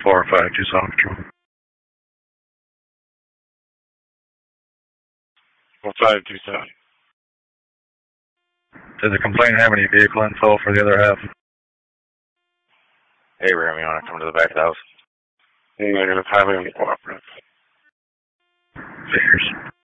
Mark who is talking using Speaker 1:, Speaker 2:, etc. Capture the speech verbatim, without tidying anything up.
Speaker 1: four five Tucson Patrol.
Speaker 2: What side of Tucson?
Speaker 1: Did the complainant have any vehicle info for the other half?
Speaker 3: Hey, Ram, you want to come to the back of the house?
Speaker 2: Negative, highly uncooperative.
Speaker 1: Figures.